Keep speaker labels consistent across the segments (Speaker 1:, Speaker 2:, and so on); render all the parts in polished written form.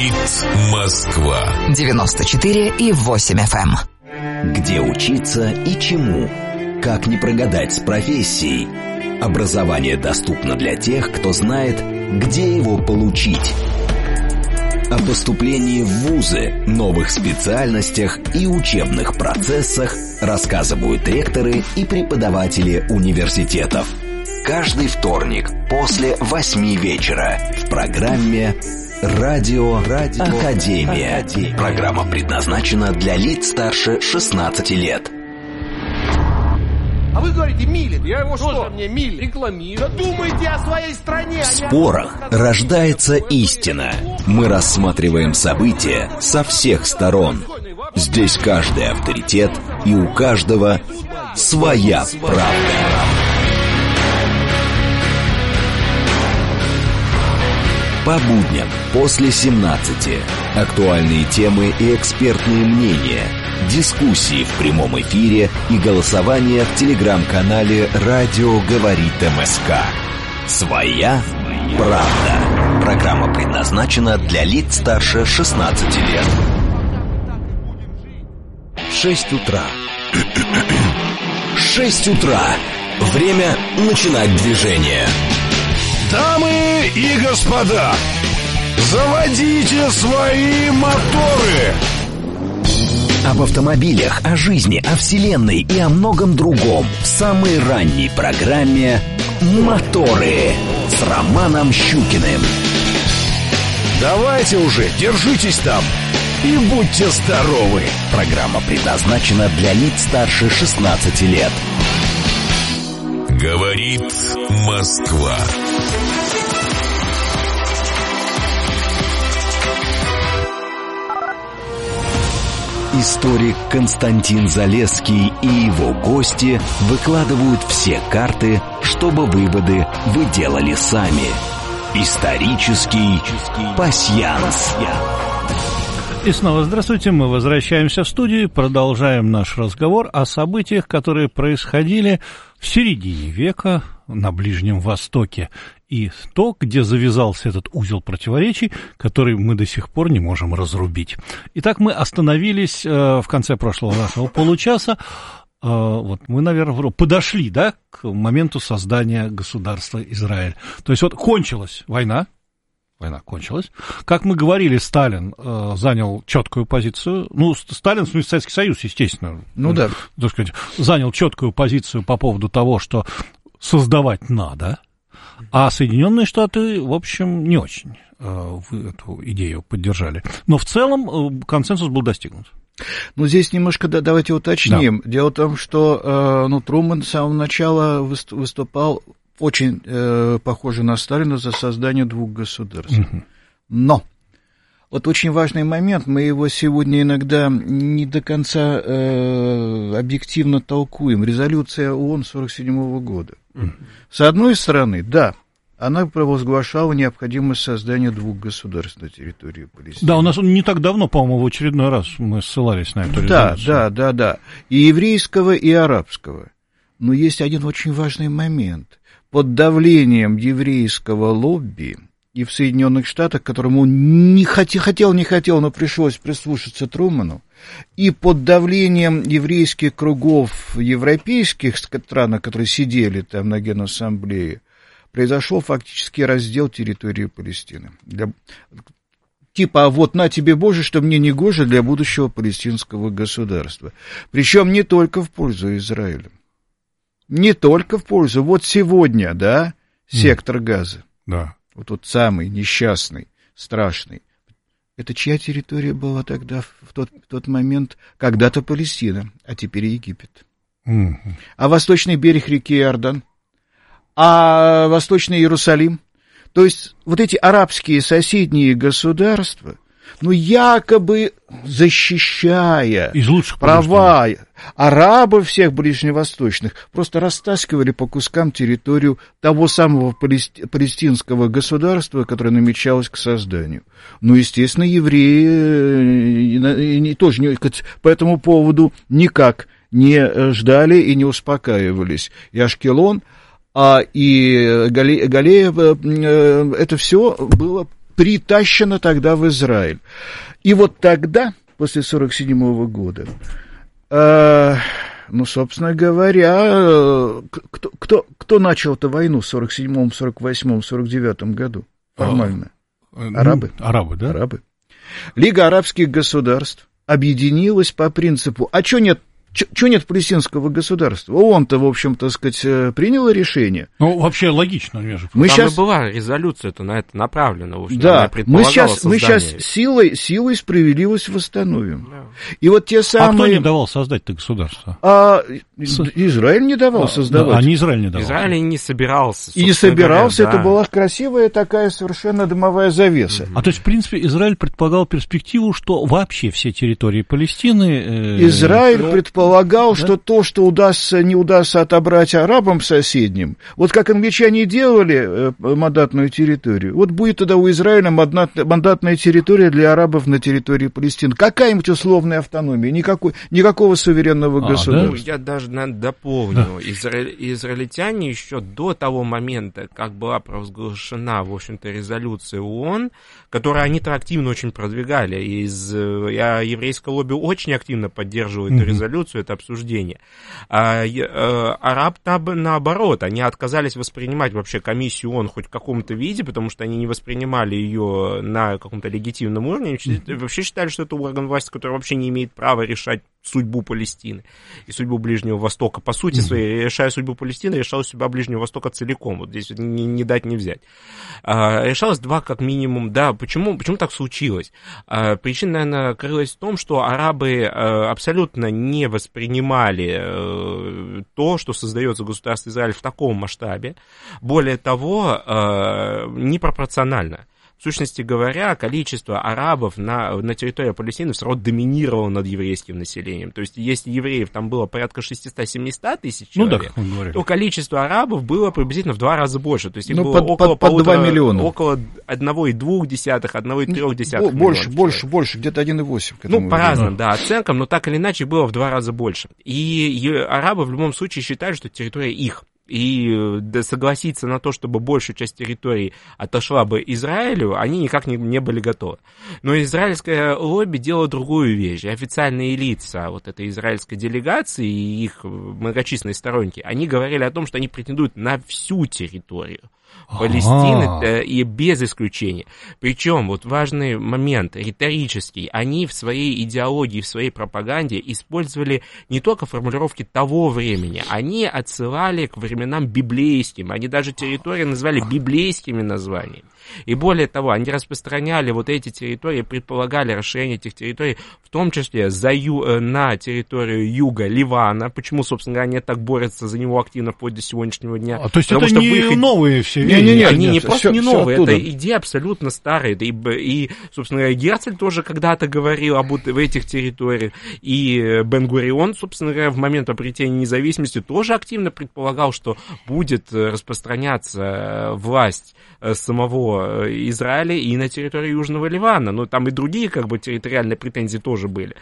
Speaker 1: Говорит Москва.
Speaker 2: 94,8 FM.
Speaker 3: Где учиться и чему? Как не прогадать с профессией? Образование доступно для тех, кто знает, где его получить. О поступлении в вузы, новых специальностях и учебных процессах рассказывают ректоры и преподаватели университетов. Каждый вторник после 8 вечера в программе «Радио Академия». Программа предназначена для лиц старше 16 лет.
Speaker 4: А вы говорите, Милин, я его что? Мне Милин рекламирую. Да думайте о своей стране.
Speaker 3: В спорах рождается истина. Мы рассматриваем события со всех сторон. Здесь каждый авторитет, и у каждого своя правда. По будням после 17. Актуальные темы и экспертные мнения. Дискуссии в прямом эфире и голосование в телеграм-канале «Радио говорит МСК». Своя правда. Программа предназначена для лиц старше 16 лет. 6 утра. 6 утра. Время начинать движение.
Speaker 5: Дамы и господа, заводите свои моторы!
Speaker 3: Об автомобилях, о жизни, о вселенной и о многом другом в самой ранней программе «Моторы» с Романом Щукиным.
Speaker 5: Давайте уже, держитесь там и будьте здоровы!
Speaker 3: Программа предназначена для лиц старше 16 лет.
Speaker 1: Говорит Москва.
Speaker 3: Историк Константин Залесский и его гости выкладывают все карты, чтобы выводы вы делали сами. Исторический пасьянс.
Speaker 6: И снова здравствуйте, мы возвращаемся в студию и продолжаем наш разговор о событиях, которые происходили в середине века на Ближнем Востоке. И то, где завязался этот узел противоречий, который мы до сих пор не можем разрубить. Итак, мы остановились в конце прошлого нашего получаса. Вот мы, наверное, подошли, да, к моменту создания государства Израиль. То есть вот кончилась война. Война кончилась. Как мы говорили, Сталин занял четкую позицию. Ну, Сталин, в смысле, Советский Союз, естественно.
Speaker 7: Ну да.
Speaker 6: Так сказать, занял четкую позицию по поводу того, что создавать надо. А Соединенные Штаты, в общем, не очень эту идею поддержали. Но в целом консенсус был достигнут.
Speaker 7: Ну, здесь немножко давайте уточним. Да. Дело в том, что Трумэн с самого начала выступал очень похоже на Сталина за создание двух государств. Угу. Но вот очень важный момент, мы его сегодня иногда не до конца объективно толкуем. Резолюция ООН 1947 года. Угу. С одной стороны, да, она провозглашала необходимость создания двух государств на территории Палестины.
Speaker 6: Да, у нас не так давно, по-моему, в очередной раз мы ссылались на эту резолюцию.
Speaker 7: Да. И еврейского, и арабского. Но есть один очень важный момент. Под давлением еврейского лобби и в Соединенных Штатах, которому он не хотел, но пришлось прислушаться Трумэну, и под давлением еврейских кругов европейских стран, которые сидели там на Генассамблее, произошел фактически раздел территории Палестины. Типа, а вот на тебе, Боже, что мне не гоже для будущего палестинского государства. Причем не только в пользу Израиля. Не только в пользу. Вот сегодня, да, сектор Газа.
Speaker 6: Да.
Speaker 7: Вот тот самый несчастный, страшный. Это чья территория была тогда, в тот момент? Когда-то Палестина, а теперь Египет. А восточный берег реки Иордан? А восточный Иерусалим? То есть вот эти арабские соседние государства, якобы защищая права арабов всех ближневосточных, просто растаскивали по кускам территорию того самого палестинского государства, которое намечалось к созданию. Естественно, евреи тоже по этому поводу никак не ждали и не успокаивались. И Ашкелон, и Галея, это все было притащена тогда в Израиль. И вот тогда, после 1947 года, собственно говоря, кто начал эту войну в 1947, 1948, 1949 году формально? Арабы.
Speaker 6: Арабы, да?
Speaker 7: Арабы. Лига арабских государств объединилась по принципу, а что нет палестинского государства? ООН-то, в общем, так сказать, приняла решение.
Speaker 6: Ну, вообще логично, между
Speaker 8: прочим. Там и была резолюция-то на это направлена. В общем,
Speaker 7: да, мы сейчас силой справедливость восстановим. Да. И вот те самые...
Speaker 6: А кто не давал создать-то государство?
Speaker 7: Израиль не давал создавать.
Speaker 6: А не Израиль не давал.
Speaker 8: Израиль не собирался.
Speaker 7: И не собирался, говоря, это была красивая такая совершенно дымовая завеса.
Speaker 6: То есть, в принципе, Израиль предполагал перспективу, что вообще все территории Палестины...
Speaker 7: Израиль предполагал, что то, что не удастся отобрать арабам соседним, вот как англичане делали мандатную территорию, вот будет тогда у Израиля мандатная территория для арабов на территории Палестины. Какая-нибудь условная автономия, никакого суверенного государства.
Speaker 8: Я даже дополню. Израильтяне еще до того момента, как была провозглашена, в общем-то, резолюция ООН, которую они-то активно очень продвигали, еврейское лобби очень активно поддерживает эту резолюцию, это обсуждение. Араб, наоборот, они отказались воспринимать вообще комиссию ООН хоть в каком-то виде, потому что они не воспринимали ее на каком-то легитимном уровне, вообще считали, что это орган власти, который вообще не имеет права решать судьбу Палестины и судьбу Ближнего Востока. По сути своей, решая судьбу Палестины, решал судьбу Ближнего Востока целиком. Вот здесь не дать, не взять. Решалось два как минимум. Да, почему так случилось? Причина, наверное, крылась в том, что арабы абсолютно не воспринимали то, что создается государство Израиль в таком масштабе. Более того, непропорционально. В сущности говоря, количество арабов на территории Палестины все равно доминировало над еврейским населением. То есть, если евреев там было порядка 600-700 тысяч человек, то количество арабов было приблизительно в 2 раза больше. То есть, их было около
Speaker 7: 2 миллиона.
Speaker 8: Около 1,2, 1,3
Speaker 7: Больше, где-то 1,8.
Speaker 8: По разным, оценкам, но так или иначе было в 2 раза больше. И арабы в любом случае считали, что территория их. И согласиться на то, чтобы большую часть территории отошла бы Израилю, они никак не были готовы. Но израильское лобби делало другую вещь. И официальные лица вот этой израильской делегации и их многочисленные сторонники, они говорили о том, что они претендуют на всю территорию Палестины и без исключения. Причем, вот важный момент, риторический, они в своей идеологии, в своей пропаганде использовали не только формулировки того времени, они отсылали к временам библейским, они даже территории называли библейскими названиями. И более того, они распространяли вот эти территории, предполагали расширение этих территорий, в том числе на территорию юга Ливана. Почему, собственно говоря, они так борются за него активно вплоть до сегодняшних дня?
Speaker 6: То есть это не новые все вещи?
Speaker 8: Они не просто не новые, это идеи абсолютно старые. И, собственно говоря, Герцль тоже когда-то говорил об этих территориях, и Бен-Гурион, собственно говоря, в момент обретения независимости тоже активно предполагал, что будет распространяться власть самого Израиля и на территории Южного Ливана. Но там и другие территориальные претензии тоже были.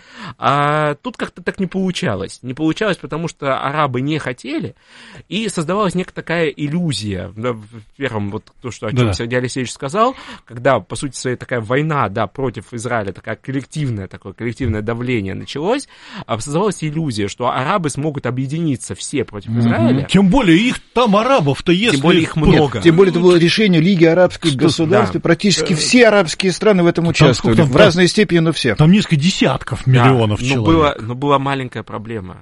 Speaker 8: А тут как-то так не получалось. Не получалось, потому что арабы не хотели, и создавалась некая такая иллюзия. В первом, вот то, о чем Сергей Алексеевич сказал, когда, по сути своей, такая война против Израиля, такое коллективное давление началось, создавалась иллюзия, что арабы смогут объединиться все против Израиля.
Speaker 6: Тем более их там арабов-то, если...
Speaker 8: Тем более их много.
Speaker 7: Тем более это было решение Лиги арабских государств, и практически все арабские страны в этом участвовали, в разной степени, но все.
Speaker 6: Там несколько десятков миллионов человек.
Speaker 8: Но была маленькая проблема.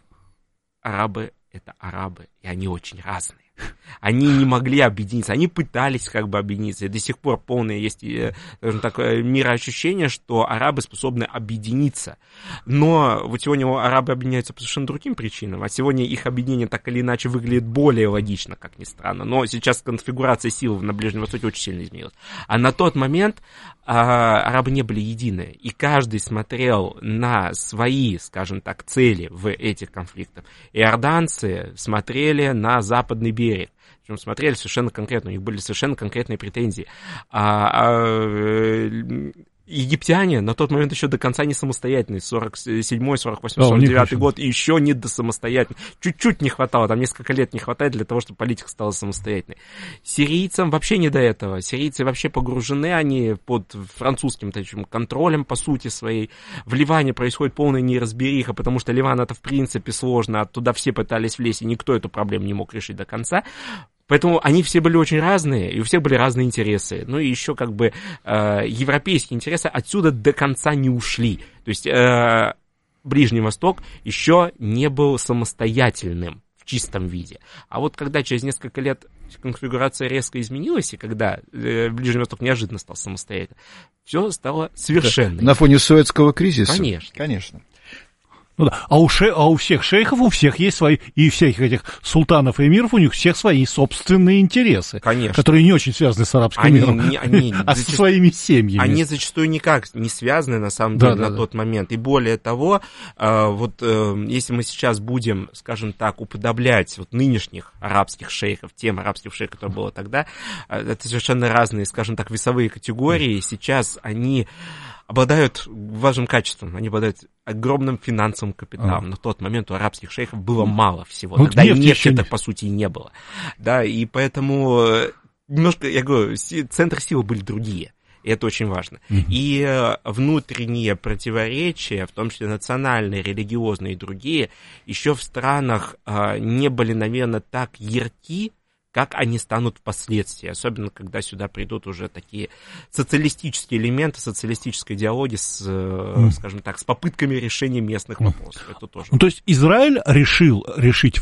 Speaker 8: Арабы — это арабы, и они очень разные. Они не могли объединиться, они пытались объединиться, и до сих пор полное есть, скажем так, мироощущение, что арабы способны объединиться. Но вот сегодня арабы объединяются по совершенно другим причинам, а сегодня их объединение так или иначе выглядит более логично, как ни странно. Но сейчас конфигурация сил на Ближнем Востоке очень сильно изменилась. А на тот момент арабы не были едины, и каждый смотрел на свои, скажем так, цели в этих конфликтах. Иорданцы смотрели на западный берег, причем смотрели совершенно конкретно, у них были совершенно конкретные претензии. египтяне на тот момент еще до конца не самостоятельные, 47-й, 48-й, 49-й год, и еще не до самостоятельной. Чуть-чуть не хватало, там несколько лет не хватает для того, чтобы политика стала самостоятельной. Сирийцам вообще не до этого. Сирийцы вообще погружены, они под французским таким контролем, по сути своей. В Ливане происходит полная неразбериха, потому что Ливан это в принципе сложно, оттуда все пытались влезть, и никто эту проблему не мог решить до конца. Поэтому они все были очень разные, и у всех были разные интересы. Ну и еще как бы европейские интересы отсюда до конца не ушли. То есть Ближний Восток еще не был самостоятельным в чистом виде. А вот когда через несколько лет конфигурация резко изменилась, и когда Ближний Восток неожиданно стал самостоятельным, все стало совершенно.
Speaker 7: На фоне Суэцкого кризиса?
Speaker 8: Конечно.
Speaker 6: Ну да. А у всех шейхов, у всех есть свои, и всех этих султанов и эмиров, у них всех свои собственные интересы.
Speaker 8: Конечно.
Speaker 6: Которые не очень связаны с арабским миром, а со своими семьями.
Speaker 8: Они зачастую никак не связаны, на самом деле, на тот момент. И более того, если мы сейчас будем, скажем так, уподоблять нынешних арабских шейхов, тем арабских шейхов, которые было тогда, это совершенно разные, скажем так, весовые категории. Сейчас они обладают важным качеством, они обладают огромным финансовым капиталом. На тот момент у арабских шейхов было мало всего. Тогда нефти это, по сути, и не было. Да, и поэтому немножко, я говорю, центры силы были другие. И это очень важно. И внутренние противоречия, в том числе национальные, религиозные и другие, еще в странах не были, наверное, так ярки, как они станут впоследствии, особенно когда сюда придут уже такие социалистические элементы, социалистической идеологии скажем так, с попытками решения местных вопросов. Это тоже.
Speaker 6: Ну, то есть Израиль решил решить,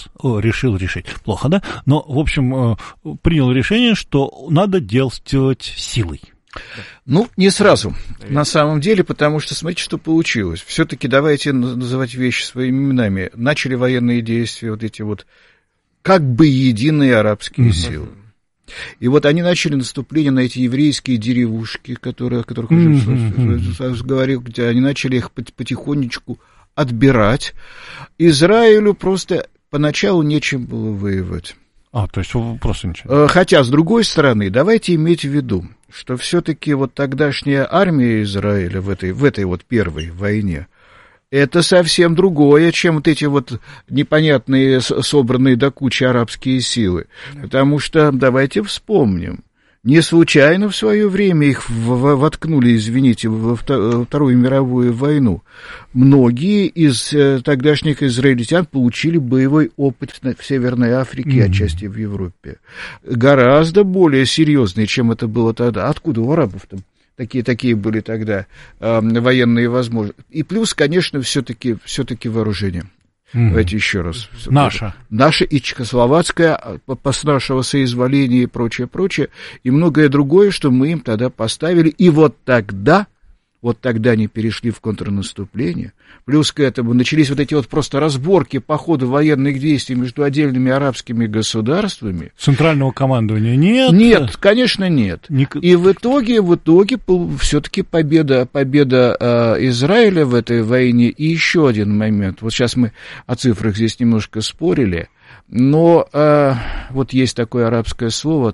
Speaker 6: плохо, да? Но, в общем, принял решение, что надо действовать силой.
Speaker 7: Ну, не сразу, на самом деле, потому что смотрите, что получилось. Все-таки давайте называть вещи своими именами. Начали военные действия, эти как бы единые арабские силы. И они начали наступление на эти еврейские деревушки, о которых уже говорил, где они начали их потихонечку отбирать. Израилю просто поначалу нечем было воевать.
Speaker 6: То есть просто ничего.
Speaker 7: Хотя, с другой стороны, давайте иметь в виду, что все-таки тогдашняя армия Израиля в этой первой войне, это совсем другое, чем эти непонятные, собранные до кучи арабские силы. Потому что, давайте вспомним, не случайно в свое время их воткнули, извините, во Вторую мировую войну. Многие из тогдашних израильтян получили боевой опыт в Северной Африке, отчасти в Европе. Гораздо более серьезный, чем это было тогда. Откуда у арабов-то? Такие были тогда военные возможности. И плюс, конечно, все-таки вооружение. Давайте еще раз. Наше и чехословацкое, с нашего соизволения и прочее, и многое другое, что мы им тогда поставили. И тогда они перешли в контрнаступление. Плюс к этому начались эти просто разборки по ходу военных действий между отдельными арабскими государствами.
Speaker 6: Центрального командования нет?
Speaker 7: Нет, конечно, нет. И в итоге все-таки победа Израиля в этой войне. И еще один момент. Сейчас мы о цифрах здесь немножко спорили, но есть такое арабское слово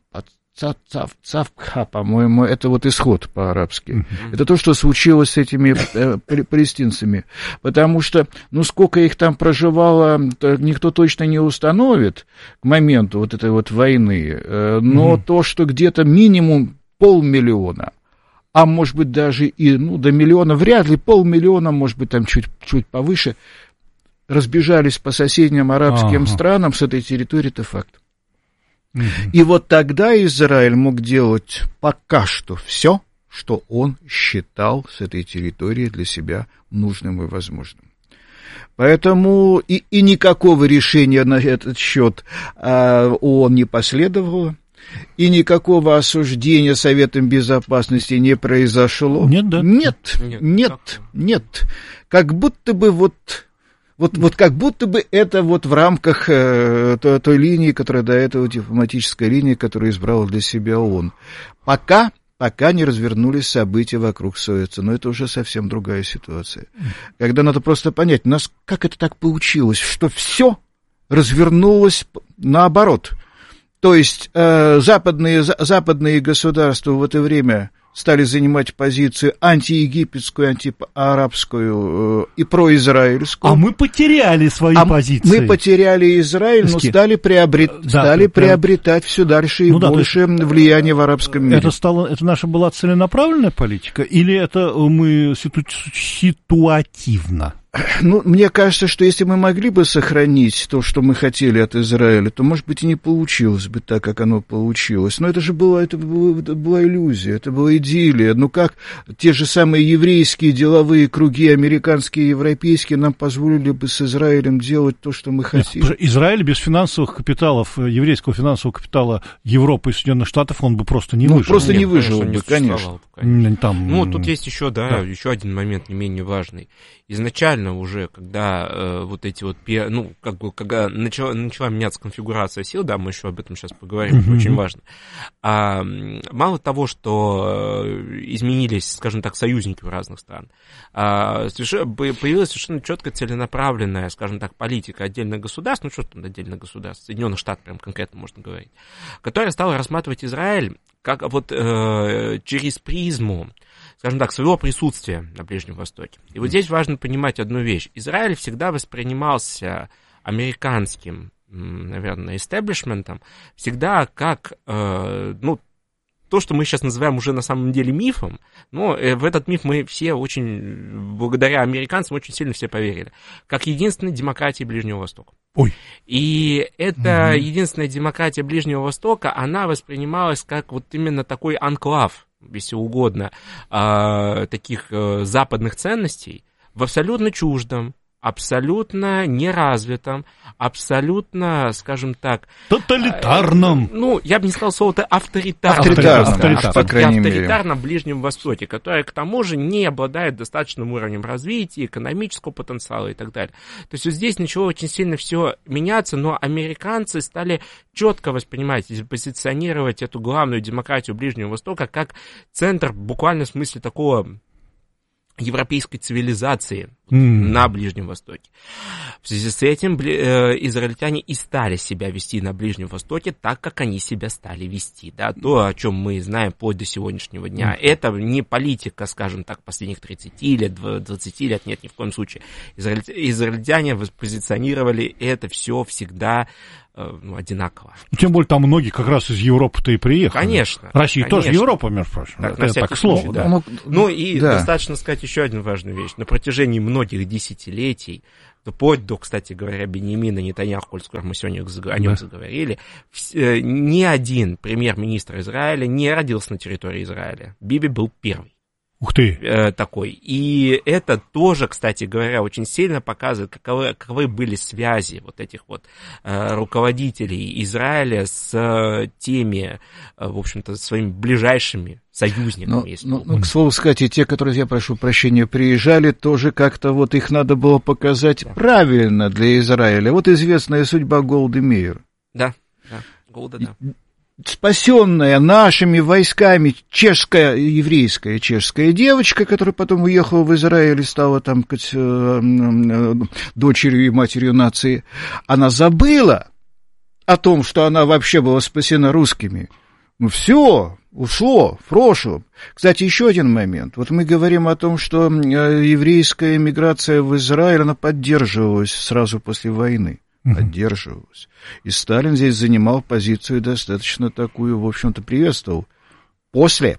Speaker 7: цавкха, по-моему, это исход по-арабски. Это то, что случилось с этими палестинцами. Потому что, сколько их там проживало, никто точно не установит к моменту этой войны. Но то, что где-то минимум 500 000, а может быть даже и до миллиона, вряд ли 500 000, может быть там чуть повыше, разбежались по соседним арабским странам с этой территории, это факт. И тогда Израиль мог делать пока что все, что он считал с этой территории для себя нужным и возможным. Поэтому и никакого решения на этот счет ООН не последовало, и никакого осуждения Советом Безопасности не произошло.
Speaker 6: Нет, да?
Speaker 7: Нет. Как будто бы как будто бы это в рамках той линии, которая до этого дипломатической линии, которую избрала для себя ООН. Пока не развернулись события вокруг Суэца, но это уже совсем другая ситуация. Когда надо просто понять, как это так получилось, что все развернулось наоборот. То есть западные государства в это время стали занимать позицию антиегипетскую, антиарабскую и произраильскую.
Speaker 6: А мы потеряли свои позиции.
Speaker 7: Мы потеряли Израиль, но стали приобретать все дальше и больше влияние в арабском мире.
Speaker 6: Это наша была целенаправленная политика, или это мы ситуативно?
Speaker 7: Ну, мне кажется, что если мы могли бы сохранить то, что мы хотели от Израиля, то, может быть, и не получилось бы так, как оно получилось. Но это была иллюзия, это была идиллия. Ну, как те же самые еврейские деловые круги, американские и европейские, нам позволили бы с Израилем делать то, что мы хотели?
Speaker 6: Израиль без финансовых капиталов, еврейского финансового капитала Европы и Соединенных Штатов, он бы просто не выжил.
Speaker 7: Просто не выжил бы, конечно.
Speaker 8: Ну, тут есть еще один момент не менее важный. Изначально уже, когда вот эти вот, когда начала меняться конфигурация сил, да, мы еще об этом сейчас поговорим, это очень важно. Мало того, что изменились, скажем так, союзники в разных странах, появилась совершенно четко целенаправленная, скажем так, политика отдельных государств, ну что там отдельных государств, Соединенных Штатов прям конкретно можно говорить, которая стала рассматривать Израиль как вот через призму, скажем так, своего присутствия на Ближнем Востоке. И вот здесь важно понимать одну вещь. Израиль всегда воспринимался американским, наверное, истеблишментом, всегда как, то, что мы сейчас называем уже на самом деле мифом, но в этот миф мы все очень, благодаря американцам, очень сильно все поверили, как единственной демократии Ближнего Востока.
Speaker 6: Ой.
Speaker 8: И эта единственная демократия Ближнего Востока, она воспринималась как вот именно такой анклав, если угодно, таких западных ценностей в абсолютно чуждом, абсолютно неразвитом, абсолютно, скажем так...
Speaker 6: Тоталитарном.
Speaker 8: Я бы не сказал слово-то авторитарном. Авторитарном Ближнем Востоке, которое, к тому же, не обладает достаточным уровнем развития, экономического потенциала и так далее. То есть вот здесь начало очень сильно все меняться, но американцы стали четко воспринимать и позиционировать эту главную демократию Ближнего Востока как центр, буквально в смысле такого... европейской цивилизации на Ближнем Востоке. В связи с этим израильтяне и стали себя вести на Ближнем Востоке так, как они себя стали вести. Да? То, о чем мы знаем вплоть до сегодняшнего дня. Это не политика, скажем так, последних 30 лет, 20 лет, нет, ни в коем случае. Израильтяне позиционировали это все всегда одинаково.
Speaker 6: Тем более там многие как раз из Европы-то и приехали.
Speaker 8: Конечно.
Speaker 6: Россия тоже Европа, между прочим. Это так к слову.
Speaker 8: Да. Достаточно сказать еще одну важную вещь. На протяжении многих десятилетий, вплоть до, кстати говоря, Беньямина Нетаньяху, коль скоро мы сегодня о нем заговорили, ни один премьер-министр Израиля не родился на территории Израиля. Биби был первый.
Speaker 6: Ух ты!
Speaker 8: Такой. И это тоже, кстати говоря, очень сильно показывает, каковы были связи вот этих вот руководителей Израиля с теми, в общем-то, своими ближайшими союзниками.
Speaker 7: К слову сказать, и те, которые, я прошу прощения, приезжали, тоже как-то вот их надо было показать правильно для Израиля. Вот известная судьба Голды Меир.
Speaker 8: Да, Голда, да.
Speaker 7: Спасенная нашими войсками еврейская чешская девочка, которая потом уехала в Израиль и стала там дочерью и матерью нации, она забыла о том, что она вообще была спасена русскими. Все ушло в прошлом. Кстати, еще один момент. Вот мы говорим о том, что еврейская эмиграция в Израиль, она поддерживалась сразу после войны. Поддерживалась. И Сталин здесь занимал позицию достаточно такую, в общем-то, приветствовал. После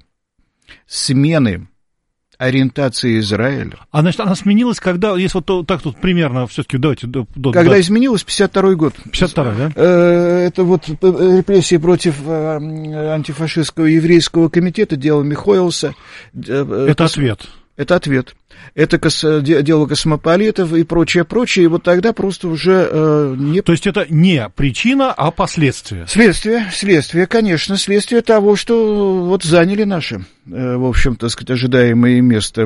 Speaker 7: смены ориентации Израиля.
Speaker 6: Значит, она сменилась, когда, если вот так тут примерно, все-таки давайте...
Speaker 7: Когда изменилась, 52-й год.
Speaker 6: 52-й, да?
Speaker 7: Это вот репрессии против антифашистского еврейского комитета, дело Михоэлса.
Speaker 6: Это ответ.
Speaker 7: Это ответ. Это дело космополитов и прочее. И вот тогда просто уже не...
Speaker 6: То есть это не причина, а последствия?
Speaker 7: Следствие, конечно. Следствие того, что вот заняли наши, в общем-то, так сказать, ожидаемое место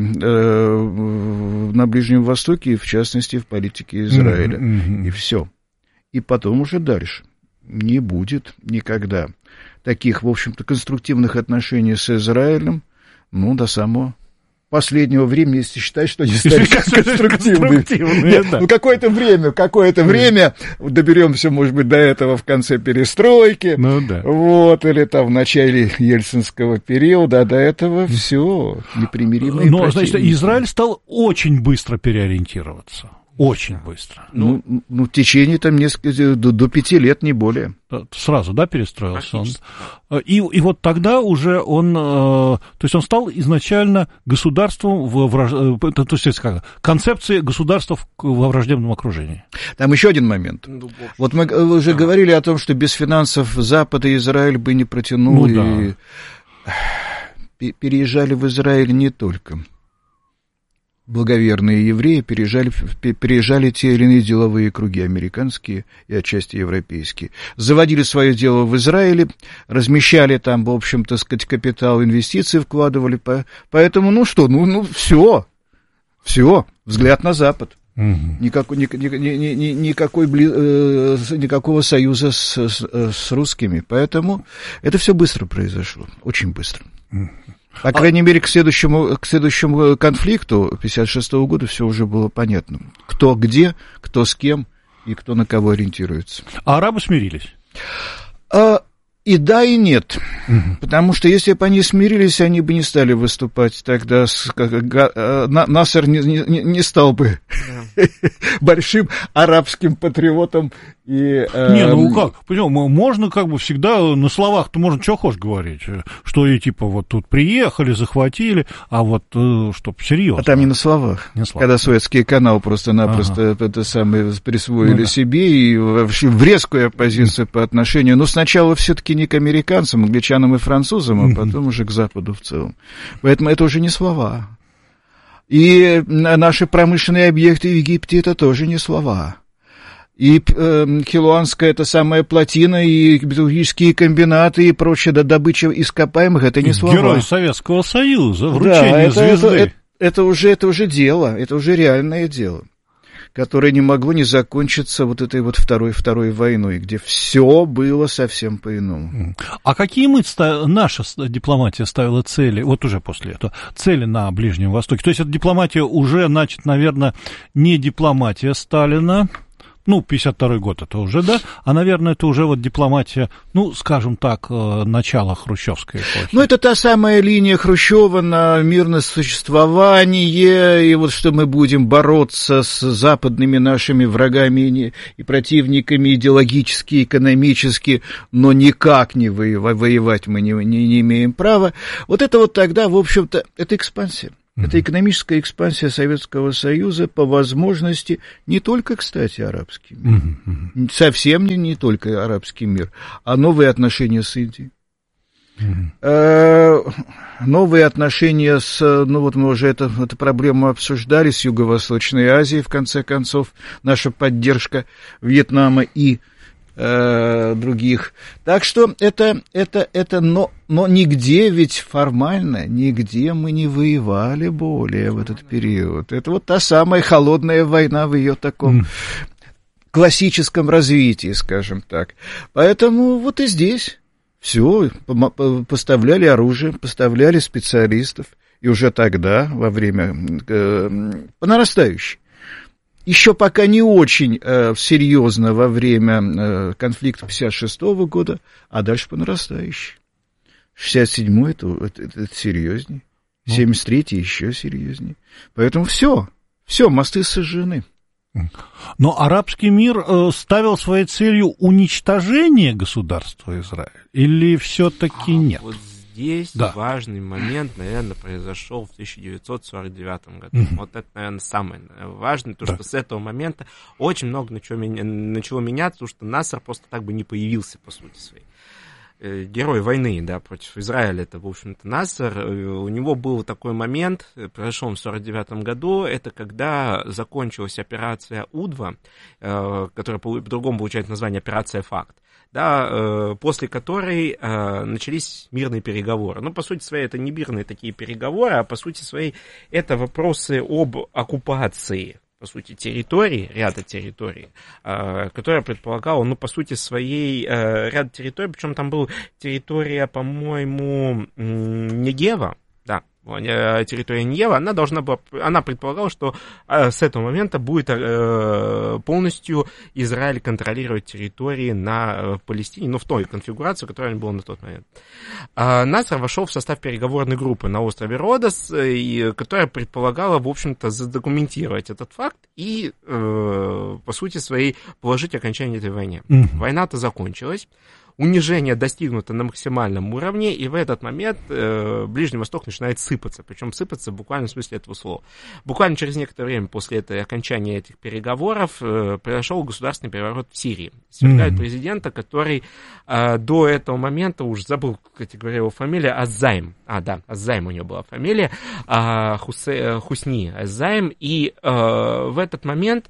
Speaker 7: на Ближнем Востоке, и в частности в политике Израиля. И все. И потом уже дальше. Не будет никогда таких, в общем-то, конструктивных отношений с Израилем, до самого последнего времени, если считать, что они стали конструктивными. Нет, ну, какое-то время, доберемся, может быть, до этого в конце перестройки, вот, или там в начале ельцинского периода, а до этого все непримиримые противники.
Speaker 6: Но, значит, Израиль стал очень быстро переориентироваться. Очень быстро.
Speaker 7: Ну, в течение там до 5 лет, не более.
Speaker 6: Сразу, да, перестроился он. И вот тогда уже он, то есть он стал изначально государством, то есть как, концепцией государства во враждебном окружении.
Speaker 7: Там еще один момент. Вот мы уже говорили о том, что без финансов Запада Израиль бы не протянул, и переезжали в Израиль не только благоверные евреи, переезжали те или иные деловые круги, американские и отчасти европейские. Заводили свое дело в Израиле, размещали там, в общем, так сказать, капитал, инвестиции вкладывали. Поэтому, все, взгляд на Запад. Никакого союза с русскими. Поэтому это все быстро произошло, очень быстро. По крайней мере, к следующему конфликту 1956 года все уже было понятно. Кто где, кто с кем и кто на кого ориентируется.
Speaker 6: А арабы смирились?
Speaker 7: И да, и нет. Потому что если бы они смирились, они бы не стали выступать тогда. Насер не стал бы большим арабским патриотом.
Speaker 6: Как? Можно как бы всегда на словах-то можно что хочешь говорить. Что и типа вот тут приехали, захватили, а вот чтоб серьезно.
Speaker 7: А там не на словах. Когда Суэцкий канал просто-напросто это самое присвоили себе и вообще в резкую оппозицию по отношению. Но сначала все-таки не к американцам, англичанам и французам, а потом уже к Западу в целом. Поэтому это уже не слова. И наши промышленные объекты в Египте это тоже не слова. И Хилуанская это самая плотина, и металлургические комбинаты, и прочее, добыча ископаемых, это не слова.
Speaker 6: Герой Советского Союза, вручение звезды.
Speaker 7: Это уже дело, это уже реальное дело, которое не могло не закончиться вот этой вот второй войной, где все было совсем по-иному.
Speaker 6: А какие наша дипломатия ставила цели, вот уже после этого, цели на Ближнем Востоке? То есть эта дипломатия уже, значит, наверное, не дипломатия Сталина, 52-й год это уже, да, а, наверное, это уже вот дипломатия, скажем так, начала хрущевской эпохи.
Speaker 7: Это та самая линия Хрущева на мирное существование, и вот что мы будем бороться с западными нашими врагами и противниками идеологически, экономически, но никак не воевать мы не имеем права. Вот это вот тогда, в общем-то, это экспансия. Это экономическая экспансия Советского Союза по возможности не только, кстати, арабский мир, совсем не только арабский мир, а новые отношения с Индией. Новые отношения мы уже эту проблему обсуждали, с Юго-Восточной Азией, в конце концов, наша поддержка Вьетнама и других. Так что но нигде ведь формально, нигде мы не воевали более в этот период. Это вот та самая холодная война в ее таком классическом развитии, скажем так. Поэтому вот и здесь все, поставляли оружие, поставляли специалистов, и уже тогда, во время по нарастающей. Еще пока не очень серьезно во время конфликта 1956 года, а дальше по нарастающей. 1967 это серьезнее, 1973 еще серьезнее. Поэтому все, мосты сожжены.
Speaker 6: Но арабский мир ставил своей целью уничтожение государства Израиль, или все-таки нет?
Speaker 8: Вот здесь важный момент, наверное, произошел в 1949 году. Вот это, наверное, самое важное, потому что с этого момента очень много начало меняться, потому что Насер просто так бы не появился, по сути своей. Герой войны, против Израиля, это, в общем-то, Насер. У него был такой момент, произошел в 1949 году, это когда закончилась операция УДВА, которая по-другому получает название операция «Факт», после которой начались мирные переговоры. По сути своей, это не мирные такие переговоры, а по сути своей, это вопросы об оккупации, по сути, территории, ряда территорий, которая предполагала, по сути своей, ряд территорий, причем там была территория, по-моему, Негева, территория Ньева, она предполагала, что с этого момента будет полностью Израиль контролировать территории на Палестине, в той конфигурации, которая была на тот момент. Насер вошел в состав переговорной группы на острове Родос, которая предполагала, в общем-то, задокументировать этот факт и, по сути своей, положить окончание этой войне. Война-то закончилась. Унижение достигнуто на максимальном уровне, и в этот момент Ближний Восток начинает сыпаться, причем сыпаться в буквальном смысле этого слова. Буквально через некоторое время после окончания этих переговоров произошел государственный переворот в Сирии. Свергают президента, который до этого момента, уже забыл, кстати говоря, его фамилия, Аззаим. Аззаим у него была фамилия, Хусни Аззаим, и в этот момент...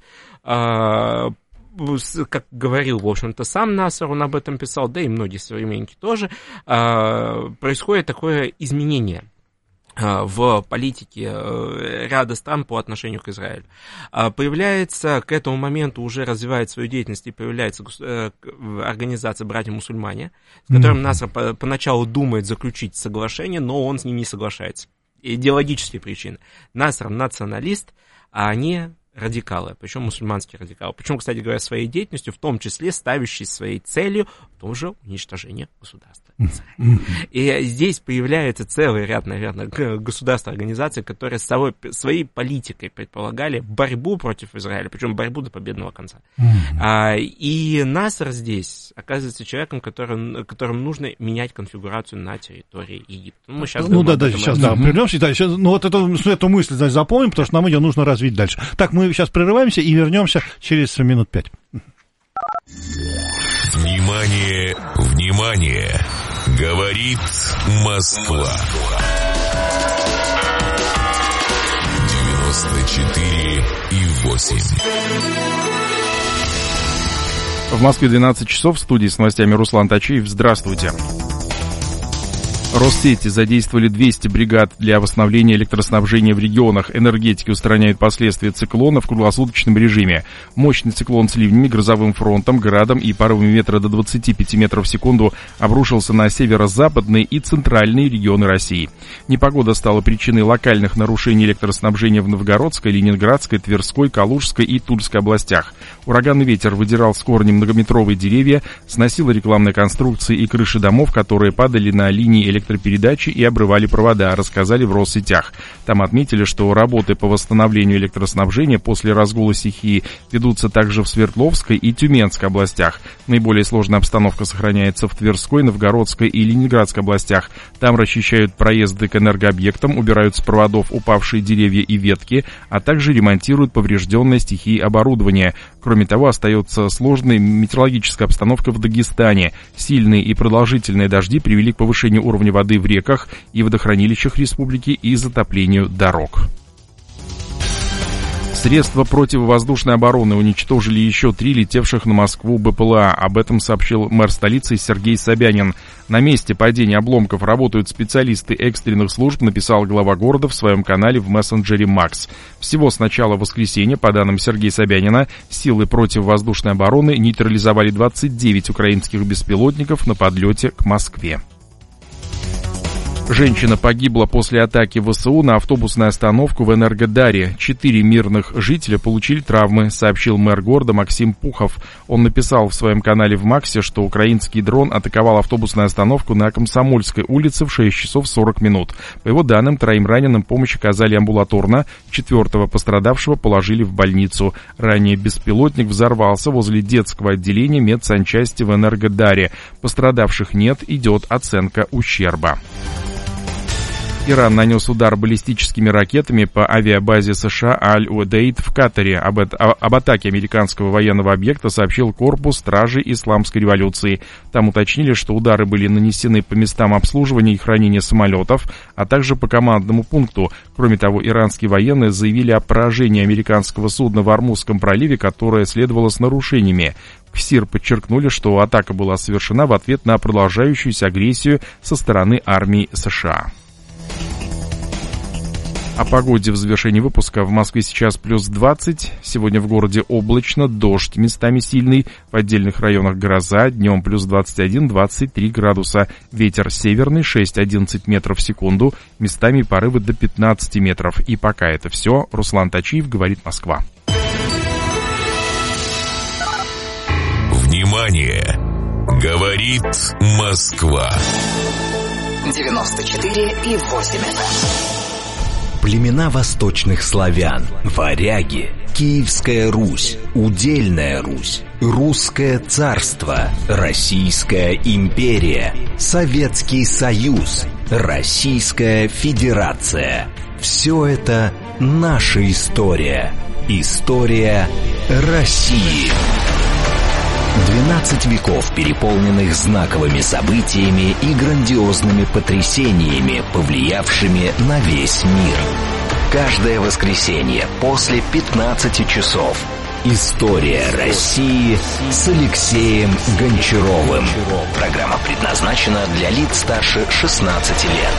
Speaker 8: как говорил, в общем-то, сам Насер, он об этом писал, да и многие современники тоже, происходит такое изменение в политике ряда стран по отношению к Израилю. Появляется, к этому моменту уже развивает свою деятельность, и появляется организация «Братья-мусульмане», с которым Насер поначалу думает заключить соглашение, но он с ним не соглашается. Идеологические причины. Насер националист, а они... радикалы, причем мусульманские радикалы. Причем, кстати говоря, своей деятельностью, в том числе ставящей своей целью тоже уничтожение государства Израиля. И здесь появляется целый ряд, наверное, государств, организаций, которые своей политикой предполагали борьбу против Израиля, причем борьбу до победного конца. И Насер здесь оказывается человеком, которому нужно менять конфигурацию на территории Египта. Мы сейчас
Speaker 6: прервемся. Сейчас, эту мысль запомним, потому что нам ее нужно развить дальше. Так, мы сейчас прерываемся и вернемся через минут 5.
Speaker 1: Внимание, внимание! Говорит Москва. 94,8.
Speaker 9: В Москве 12 часов, в студии с новостями Руслан Тачиев. Здравствуйте. Россети задействовали 200 бригад для восстановления электроснабжения в регионах. Энергетики устраняют последствия циклона в круглосуточном режиме. Мощный циклон с ливнями, грозовым фронтом, градом и порывами ветра до 25 метров в секунду обрушился на северо-западные и центральные регионы России. Непогода стала причиной локальных нарушений электроснабжения в Новгородской, Ленинградской, Тверской, Калужской и Тульской областях. Ураганный ветер выдирал с корнем многометровые деревья, сносил рекламные конструкции и крыши домов, которые падали на линии электропередачи и обрывали провода, рассказали в Россетях. Там отметили, что работы по восстановлению электроснабжения после разгула стихии ведутся также в Свердловской и Тюменской областях. Наиболее сложная обстановка сохраняется в Тверской, Новгородской и Ленинградской областях. Там расчищают проезды к энергообъектам, убирают с проводов упавшие деревья и ветки, а также ремонтируют поврежденное стихией оборудование. Кроме того, остается сложная метеорологическая обстановка в Дагестане. Сильные и продолжительные дожди привели к повышению уровня воды в реках и водохранилищах республики и затоплению дорог. Средства противовоздушной обороны уничтожили еще 3 летевших на Москву БПЛА. Об этом сообщил мэр столицы Сергей Собянин. На месте падения обломков работают специалисты экстренных служб, написал глава города в своем канале в мессенджере Макс. Всего с начала воскресенья, по данным Сергея Собянина, силы противовоздушной обороны нейтрализовали 29 украинских беспилотников на подлете к Москве. Женщина погибла после атаки ВСУ на автобусную остановку в Энергодаре. 4 мирных жителя получили травмы, сообщил мэр города Максим Пухов. Он написал в своем канале в Максе, что украинский дрон атаковал автобусную остановку на Комсомольской улице в 6 часов 40 минут. По его данным, 3 раненым помощь оказали амбулаторно, 4-го пострадавшего положили в больницу. Ранее беспилотник взорвался возле детского отделения медсанчасти в Энергодаре. Пострадавших нет, идет оценка ущерба. Иран нанес удар баллистическими ракетами по авиабазе США Аль-Удейд в Катаре. Об атаке американского военного объекта сообщил корпус стражей Исламской революции. Там уточнили, что удары были нанесены по местам обслуживания и хранения самолетов, а также по командному пункту. Кроме того, иранские военные заявили о поражении американского судна в Ормузском проливе, которое следовало с нарушениями. В СИР подчеркнули, что атака была совершена в ответ на продолжающуюся агрессию со стороны армии США. О погоде в завершении выпуска. В Москве сейчас плюс 20. Сегодня в городе облачно, дождь местами сильный. В отдельных районах гроза. Днем плюс 21-23 градуса. Ветер северный 6-11 метров в секунду. Местами порывы до 15 метров. И пока это все. Руслан Тачиев, говорит Москва.
Speaker 1: Внимание! Говорит Москва.
Speaker 2: 94,8 FM.
Speaker 3: Племена восточных славян, варяги, Киевская Русь, Удельная Русь, Русское царство, Российская империя, Советский Союз, Российская Федерация. Все это наша история. История России. 12 веков, переполненных знаковыми событиями и грандиозными потрясениями, повлиявшими на весь мир. Каждое воскресенье после 15 часов. История России с Алексеем Гончаровым. Программа предназначена для лиц старше 16 лет.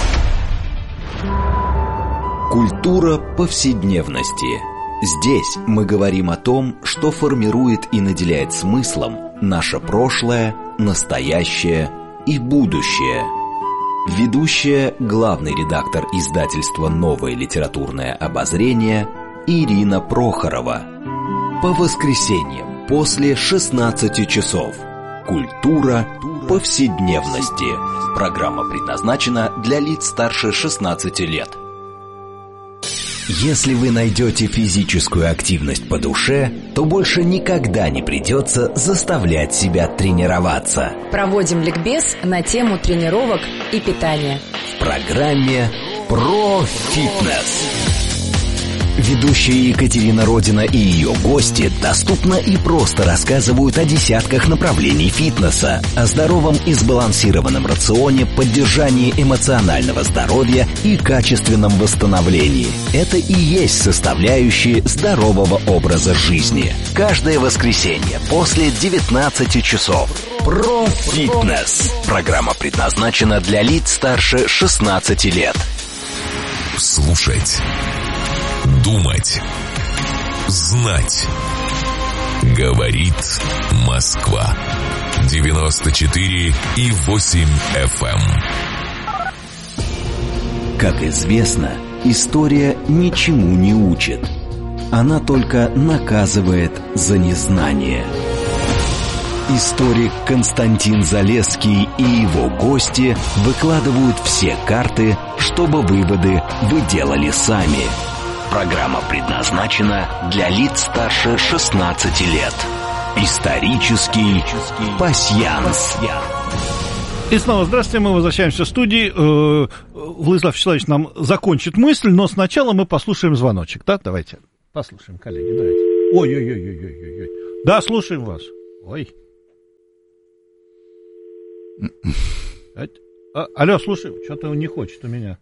Speaker 3: Культура повседневности. Здесь мы говорим о том, что формирует и наделяет смыслом наше прошлое, настоящее и будущее. Ведущая, главный редактор издательства «Новое литературное обозрение» Ирина Прохорова. По воскресеньям после 16 часов. Культура повседневности. Программа предназначена для лиц старше 16 лет. Если вы найдете физическую активность по душе, то больше никогда не придется заставлять себя тренироваться.
Speaker 10: Проводим ликбез на тему тренировок и питания.
Speaker 3: В программе «Про фитнес». Ведущая Екатерина Родина и ее гости доступно и просто рассказывают о десятках направлений фитнеса, о здоровом и сбалансированном рационе, поддержании эмоционального здоровья и качественном восстановлении. Это и есть составляющие здорового образа жизни. Каждое воскресенье после 19 часов. Про фитнес. Программа предназначена для лиц старше 16 лет.
Speaker 1: Слушать. Думать. Знать. Говорит Москва. 94,8 FM.
Speaker 3: Как известно, история ничему не учит. Она только наказывает за незнание. Историк Константин Залесский и его гости выкладывают все карты, чтобы выводы вы делали сами. Программа предназначена для лиц старше 16 лет. Исторический пасьянс.
Speaker 6: И снова здравствуйте, мы возвращаемся в студии. Владислав Вячеславович нам закончит мысль, но сначала мы послушаем звоночек, да? Давайте послушаем, коллеги, давайте. Ой-ой-ой-ой-ой-ой. Да, слушаем вас. Ой. Алло, слушай, что-то он не хочет у меня.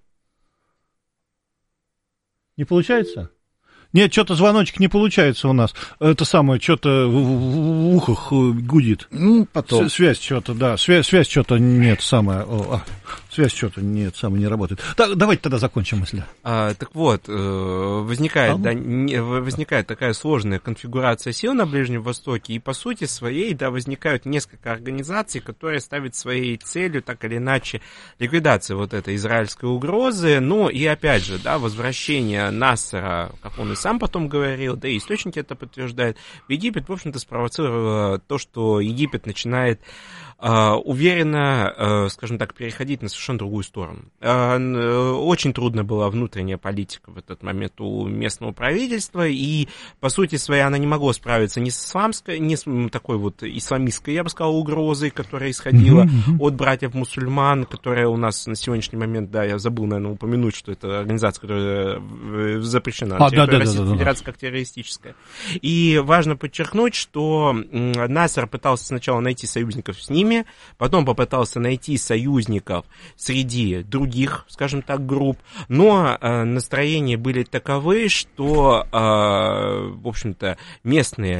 Speaker 6: Не получается? Нет, что-то звоночек не получается у нас. Это самое, что-то в ухах гудит.
Speaker 7: Ну, потом.
Speaker 6: Связь что-то, да. Связь что-то нет, самое. Связь что-то нет, самое не работает. Так, давайте тогда закончим мысль.
Speaker 8: Так вот, возникает такая сложная конфигурация сил на Ближнем Востоке, и по сути своей, да, возникают несколько организаций, которые ставят своей целью, так или иначе, ликвидацию вот этой израильской угрозы. Ну, и опять же, да, возвращение Нассера, как он и сам потом говорил, да и источники это подтверждают, в Египет, в общем-то, спровоцировало то, что Египет начинает уверенно, скажем так, переходить на совершенно другую сторону. Очень трудно была внутренняя политика в этот момент у местного правительства, и, по сути своей, она не могла справиться ни с такой вот исламистской, я бы сказал, угрозой, которая исходила от братьев-мусульман, которая у нас на сегодняшний момент, да, я забыл, наверное, упомянуть, что это организация, которая запрещена на территории Российской Федерации как террористическая. И важно подчеркнуть, что Нассер пытался сначала найти союзников с ними, потом попытался найти союзников среди других, скажем так, групп, но настроения были таковы, что, в общем-то, местные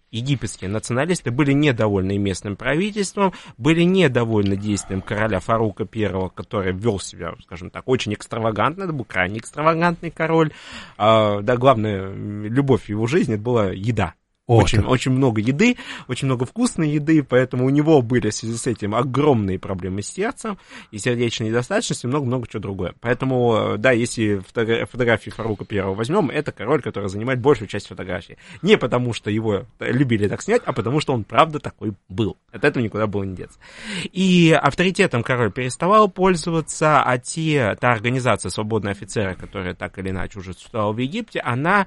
Speaker 8: египетские националисты были недовольны местным правительством, были недовольны действием короля Фарука I, который вел себя, скажем так, очень экстравагантно, это был крайне экстравагантный король. Да, главная любовь в его жизни была еда. Очень много еды, очень много вкусной еды, поэтому у него были в связи с этим огромные проблемы с сердцем и сердечной недостаточностью, много-много чего другое. Поэтому, да, если фотографии Фарука I возьмем, это король, который занимает большую часть фотографий. Не потому, что его любили так снять, а потому, что он правда такой был. От этого никуда было не деться. И авторитетом король переставал пользоваться, а та организация «Свободные офицеры», которая так или иначе уже существовала в Египте, она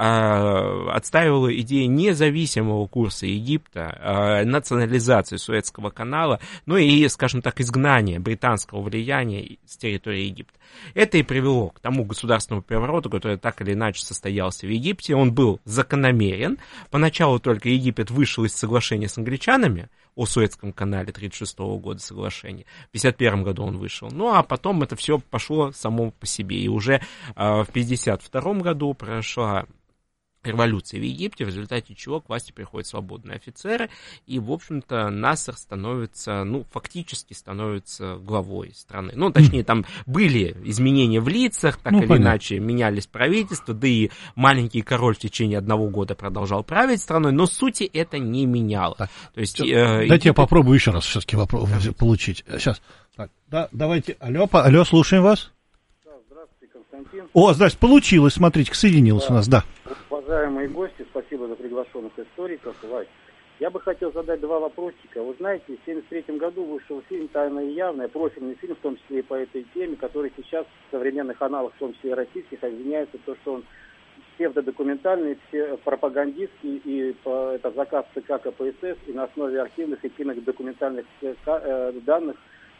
Speaker 8: отстаивала идеи независимого курса Египта, национализации Суэцкого канала, ну и, скажем так, изгнания британского влияния с территории Египта. Это и привело к тому государственному перевороту, который так или иначе состоялся в Египте. Он был закономерен. Поначалу только Египет вышел из соглашения с англичанами о Суэцком канале 1936 года соглашения. В 1951 году он вышел. Ну, а потом это все пошло само по себе. И уже в 1952 году прошла революции в Египте, в результате чего к власти приходят свободные офицеры, и, в общем-то, Насер становится, фактически становится главой страны. Ну, точнее, там были изменения в лицах, так или иначе менялись правительства, да и маленький король в течение 1 года продолжал править страной, но сути это не меняло. Так, то есть,
Speaker 6: дайте я попробую еще раз все-таки получить. Сейчас. Так, да, давайте. Алло, слушаем вас.
Speaker 11: Да, здравствуйте, Константин.
Speaker 6: Здравствуйте, получилось, смотрите, соединился у нас, да.
Speaker 11: Уважаемые гости, спасибо за приглашенных историков. Вась, я бы хотел задать 2 вопросика. Вы знаете, в 1973 году вышел фильм «Тайное и явное», профильный фильм, в том числе и по этой теме, который сейчас в современных аналах, в том числе и российских, обвиняется в том, что он псевдодокументальный, пропагандистский, и это заказ ЦК КПСС, и на основе архивных и кинодокументальных данных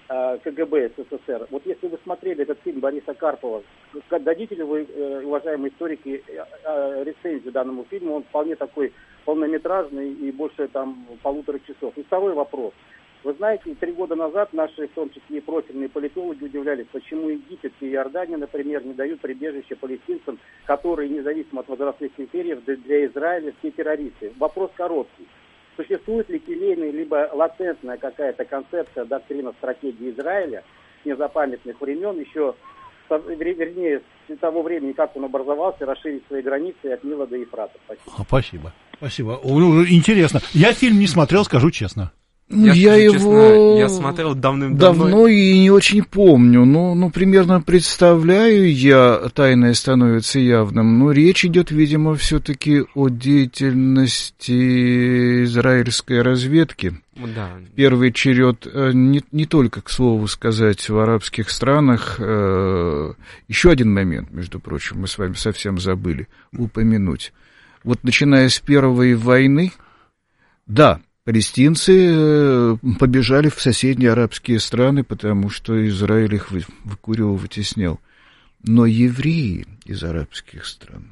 Speaker 11: КГБ СССР. Вот если вы смотрели этот фильм Бориса Карпова, дадите ли вы, уважаемые историки, рецензию данному фильму? Он вполне такой полнометражный и больше там 1,5 часов. И второй вопрос. Вы знаете, 3 года назад наши, в том числе и профильные политологи, удивлялись, почему Египет и Иордания, например, не дают прибежище палестинцам, которые, независимо от возрастных критериев, для Израиля все террористы. Вопрос короткий. Существует ли келейная, либо латентная какая-то концепция, доктрина, стратегии Израиля с незапамятных времен, еще, вернее, с того времени, как он образовался, расширить свои границы от Нила до Ефрата? Спасибо.
Speaker 6: Спасибо. Интересно. Я фильм не смотрел, скажу честно.
Speaker 8: Я смотрел
Speaker 7: давно и не очень помню. Примерно представляю я, тайное становится явным. Но речь идет, видимо, все-таки о деятельности израильской разведки.
Speaker 8: Да.
Speaker 7: В первый черед не только, к слову сказать, в арабских странах. Еще один момент, между прочим, мы с вами совсем забыли упомянуть. Вот начиная с Первой войны, да, палестинцы побежали в соседние арабские страны, потому что Израиль их выкуривал, вытеснял. Но евреи из арабских стран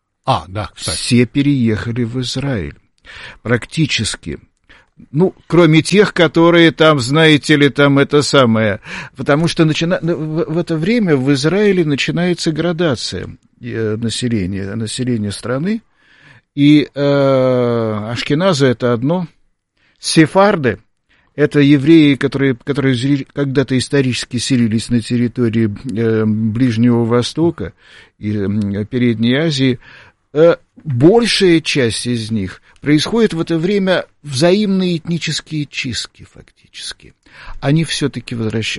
Speaker 7: все переехали в Израиль. Практически. Кроме тех, которые там, знаете ли, там это самое. Потому что в это время в Израиле начинается градация населения страны. И ашкеназы — это одно. Сефарды — это евреи, которые когда-то исторически селились на территории Ближнего Востока и Передней Азии. Большая часть из них происходит в это время взаимные этнические чистки фактически. Они все-таки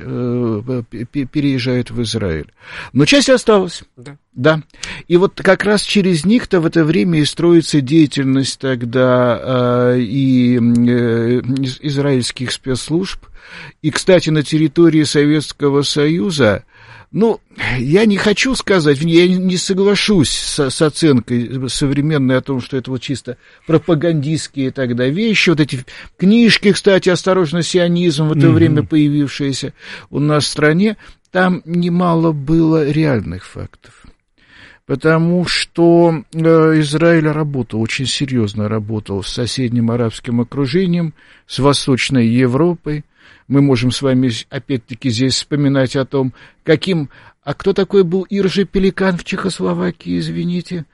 Speaker 7: переезжают в Израиль. Но часть осталась. Да. И вот как раз через них-то в это время и строится деятельность тогда и израильских спецслужб. И, кстати, на территории Советского Союза, я не хочу сказать, я не соглашусь с оценкой современной о том, что это вот чисто пропагандистские тогда вещи. Вот эти книжки, кстати, «Осторожно, сионизм», в это время появившиеся у нас в стране, там немало было реальных фактов. Потому что Израиль очень серьезно работал с соседним арабским окружением, с Восточной Европой. Мы можем с вами, опять-таки, здесь вспоминать о том, каким А кто такой был Иржи Пеликан в Чехословакии, извините?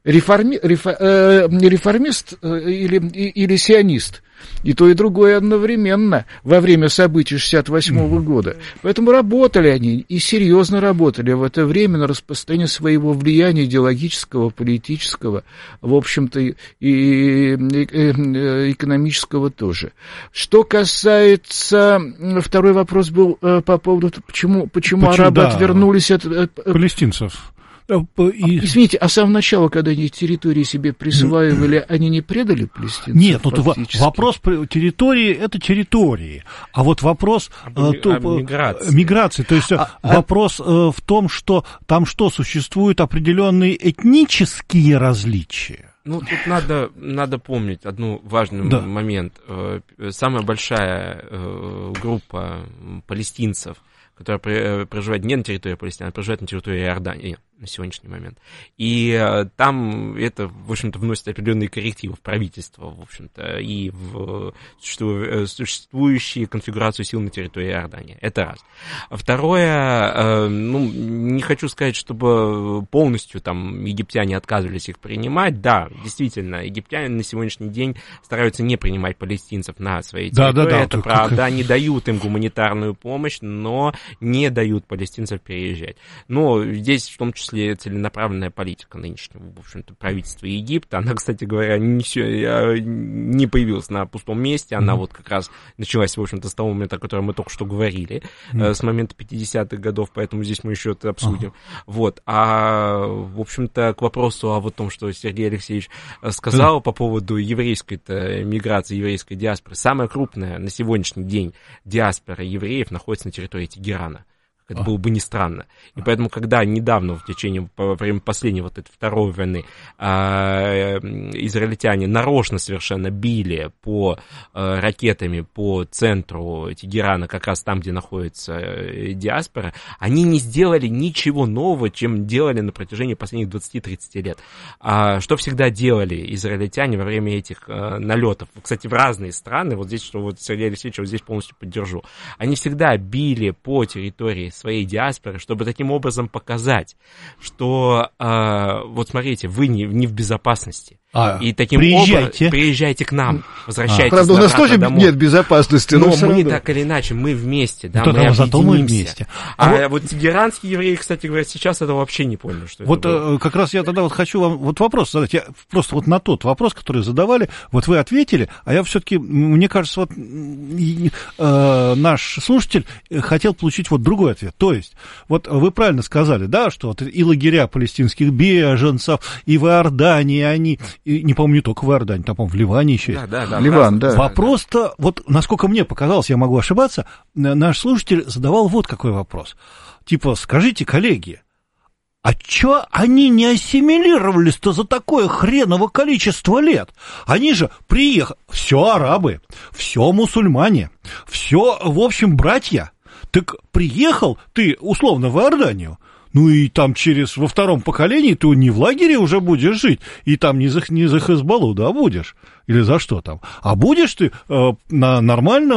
Speaker 7: Реформист или сионист? И то, и другое одновременно во время событий 1968 года. Поэтому работали они, и серьезно работали в это время на распространение своего влияния идеологического, политического, в общем-то, и экономического тоже. Что касается... Второй вопрос был по поводу, почему арабы отвернулись от...
Speaker 6: Палестинцев.
Speaker 7: Извините, а с самого начала, когда они территории себе присваивали, они не предали палестинцев?
Speaker 6: Нет, вопрос территории — это территории. А вот вопрос миграции. То есть вопрос в том, что там существуют определенные этнические различия.
Speaker 8: Ну, тут надо помнить одну важный момент. Самая большая группа палестинцев, которая проживает не на территории Палестины, а проживает на территории Иордании на сегодняшний момент. И там это, в общем-то, вносит определенные коррективы в правительство, в общем-то, и в существующую конфигурацию сил на территории Иордании. Это раз. Второе, не хочу сказать, чтобы полностью там египтяне отказывались их принимать. Да, действительно, египтяне на сегодняшний день стараются не принимать палестинцев на своей территории. Это правда, они дают им гуманитарную помощь, но не дают палестинцев переезжать. Но здесь в том числе целенаправленная политика нынешнего, в общем-то, правительства Египта. Она, кстати говоря, не появилась на пустом месте. Она вот как раз началась, в общем-то, с того момента, о котором мы только что говорили, с момента 50-х годов, поэтому здесь мы еще это обсудим. Вот. А, в общем-то, к вопросу о том, что Сергей Алексеевич сказал по поводу еврейской-то миграции, еврейской диаспоры. Самая крупная на сегодняшний день диаспора евреев находится на территории Тегерана. Это было бы не странно. И поэтому, когда недавно, в течение последней вот этой второй войны, израильтяне нарочно совершенно били по ракетами по центру Тегерана, как раз там, где находится диаспора, они не сделали ничего нового, чем делали на протяжении последних 20-30 лет. Что всегда делали израильтяне во время этих налетов, кстати, в разные страны, вот здесь, что вот Сергей Алексеевич, вот здесь полностью поддержу, они всегда били по территории своей диаспоры, чтобы таким образом показать, что вот смотрите, вы не в безопасности. И таким образом приезжайте к нам, возвращайтесь
Speaker 7: правда, у нас тоже
Speaker 8: домой.
Speaker 7: Нет безопасности.
Speaker 8: Но мы так или иначе, мы вместе, да, мы объединимся. Вот тегеранские евреи, кстати говоря, сейчас это вообще не поняли, что
Speaker 6: вот
Speaker 8: это было.
Speaker 6: Как раз я тогда вот хочу вам вот вопрос задать. Я просто вот на тот вопрос, который задавали, вот вы ответили, а я все-таки, мне кажется, вот наш слушатель хотел получить вот другой ответ. То есть, вот вы правильно сказали, да, что вот и лагеря палестинских беженцев, и в Иордании они... И, не помню, не только в Иордании, там, по-моему, в Ливане еще есть.
Speaker 8: Да,
Speaker 7: Ливан, да.
Speaker 6: Вопрос-то, вот, насколько мне показалось, я могу ошибаться, наш слушатель задавал вот какой вопрос. Типа, скажите, коллеги, а чё они не ассимилировались-то за такое хреново количество лет? Они же приехали, все арабы, все мусульмане, все, в общем, братья. Так приехал ты, условно, в Иорданию, ну и там во втором поколении ты не в лагере уже будешь жить, и там не за Хезболлу, да, будешь, или за что там, а будешь ты на нормальном